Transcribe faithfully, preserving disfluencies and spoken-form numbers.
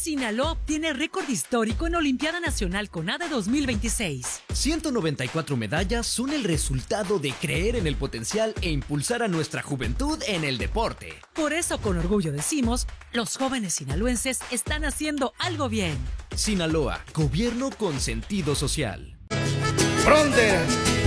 Sinaloa obtiene récord histórico en Olimpiada Nacional CONADE dos mil veintiséis. ciento noventa y cuatro medallas son el resultado de creer en el potencial e impulsar a nuestra juventud en el deporte. Por eso, con orgullo decimos, los jóvenes sinaloenses están haciendo algo bien. Sinaloa, gobierno con sentido social. Fronteras